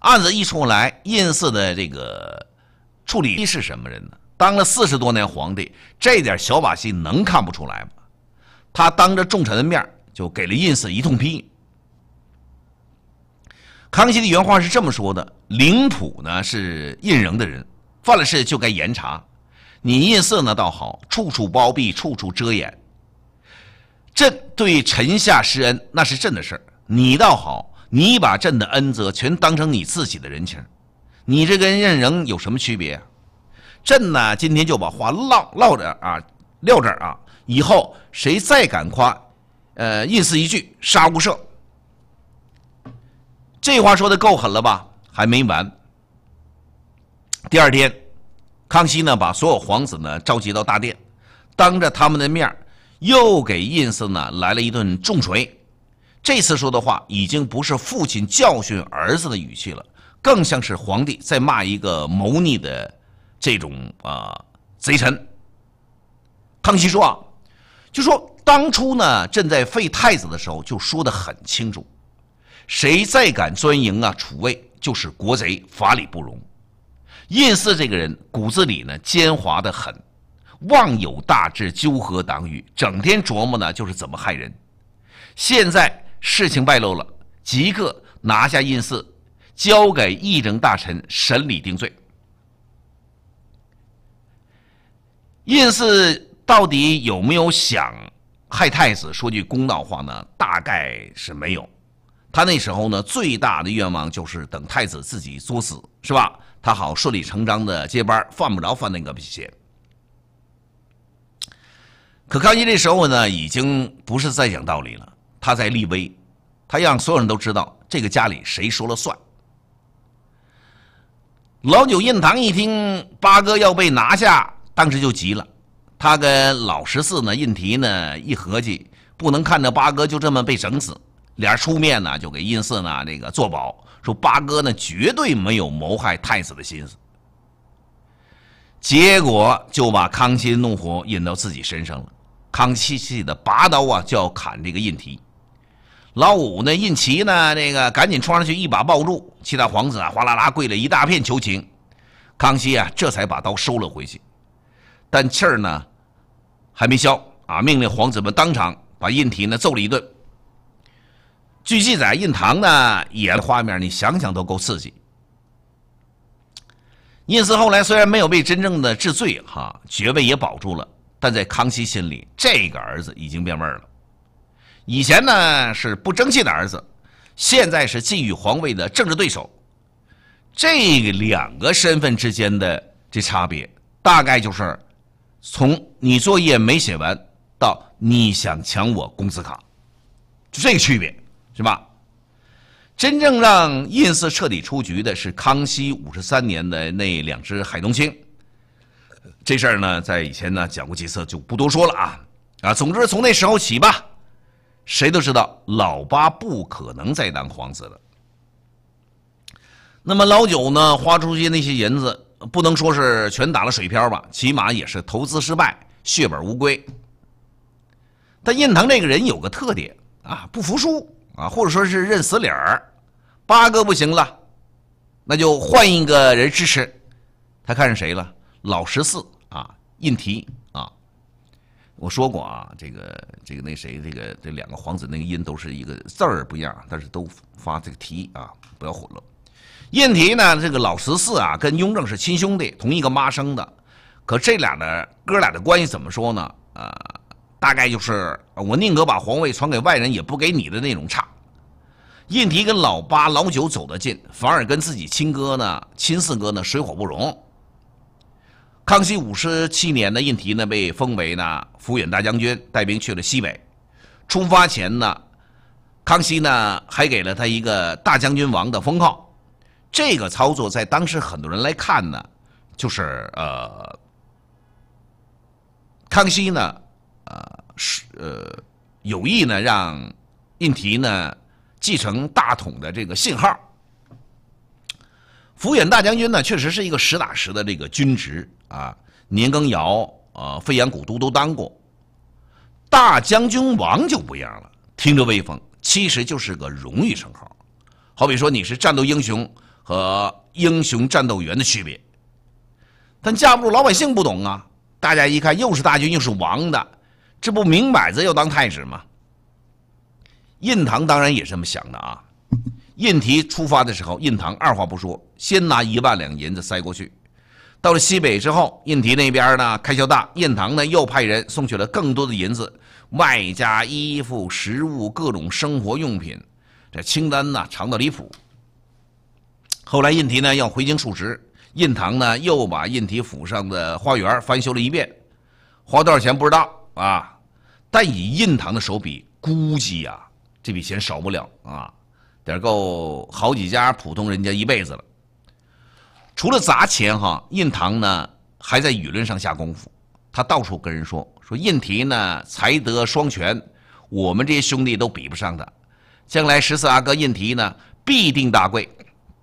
案子一出来，胤祀的这个处理是什么人呢？当了40多年皇帝，这点小把戏能看不出来吗？他当着众臣的面就给了胤祀一通批。康熙的原话是这么说的：领土呢是胤禛的人，犯了事就该严查。你胤祀呢倒好，处处包庇，处处遮掩。朕对臣下施恩，那是朕的事儿。你倒好，你把朕的恩泽全当成你自己的人情，你这跟胤禛有什么区别啊？朕呢今天就把话撂这儿啊，以后谁再敢夸胤祀一句，杀无赦。这话说的够狠了吧？还没完。第二天，康熙呢把所有皇子呢召集到大殿，当着他们的面又给胤祀呢来了一顿重锤。这次说的话已经不是父亲教训儿子的语气了，更像是皇帝在骂一个谋逆的这种贼臣。康熙说啊，就说当初呢朕在废太子的时候就说得很清楚，谁再敢钻营储位，就是国贼，法理不容。胤祀这个人骨子里呢奸猾得很，妄有大志，纠合党羽，整天琢磨呢就是怎么害人。现在事情败露了，即刻拿下胤祀，交给议政大臣审理定罪。胤祀到底有没有想害太子？说句公道话呢，大概是没有。他那时候呢，最大的愿望就是等太子自己作死，是吧？他好顺理成章的接班，犯不着犯那个邪。可康熙这时候呢，已经不是在讲道理了，他在立威，他让所有人都知道这个家里谁说了算。老九胤堂一听八哥要被拿下，当时就急了。他跟老14呢，胤禔呢一合计，不能看着八哥就这么被整死，俩人出面呢就给胤祀呢这个作保，说八哥呢绝对没有谋害太子的心思。结果就把康熙的怒火引到自己身上了。康熙气的拔刀就要砍这个胤禔。老五呢，胤禔呢，这个赶紧冲上去一把抱住，其他皇子哗啦啦跪了一大片求情。康熙这才把刀收了回去，但气儿呢还没消命令皇子们当场把胤禔呢揍了一顿。据记载，胤堂呢演的画面，你想想都够刺激。胤祀后来虽然没有被真正的治罪爵位也保住了，但在康熙心里，这个儿子已经变味了。以前呢是不争气的儿子，现在是觊觎皇位的政治对手。这两个身份之间的这差别，大概就是从你作业没写完到你想抢我工资卡，就这个区别，是吧？真正让胤祀彻底出局的是康熙53年的那2只海东青。这事儿呢，在以前呢讲过几次，就不多说了总之从那时候起吧，谁都知道老八不可能再当皇子了。那么老九呢，花出去那些银子，不能说是全打了水漂吧，起码也是投资失败，血本无归。但胤堂这个人有个特点不服输或者说是认死理儿。八哥不行了，那就换一个人支持。他看上谁了？老14胤禔我说过这个那谁，这两个皇子那个音都是一个字儿不一样，但是都发这个提不要混了。胤禔呢，这个老14跟雍正是亲兄弟，同一个妈生的。可这哥俩的关系怎么说呢？大概就是我宁可把皇位传给外人，也不给你的那种差。胤禔跟老八、老九走得近，反而跟自己亲四哥呢水火不容。康熙57年呢，胤禔呢被封为呢抚远大将军，带兵去了西北。出发前呢，康熙呢还给了他一个大将军王的封号。这个操作在当时很多人来看呢，就是康熙呢有意呢让胤禔呢继承大统的这个信号。抚远大将军呢确实是一个实打实的这个军职年羹尧飞扬古都都当过。大将军王就不一样了，听着威风，其实就是个荣誉称号。好比说你是战斗英雄， 和英雄战斗员的区别。但架不住老百姓不懂啊，大家一看又是大军又是王的，这不明摆着要当太子吗？印堂当然也是这么想的啊。印提出发的时候，印堂二话不说，先拿1万两银子塞过去。到了西北之后，印提那边呢开销大，印堂呢又派人送去了更多的银子，外加衣服、食物、各种生活用品，这清单呢长到离谱。后来印提呢要回京述职，印堂呢又把印提府上的花园翻修了一遍，花多少钱不知道啊，但以印堂的手笔估计啊，这笔钱少不了啊，得够好几家普通人家一辈子了。除了砸钱哈，印堂呢还在舆论上下功夫，他到处跟人说印提呢才德双全，我们这些兄弟都比不上他，将来14阿哥印提呢必定大贵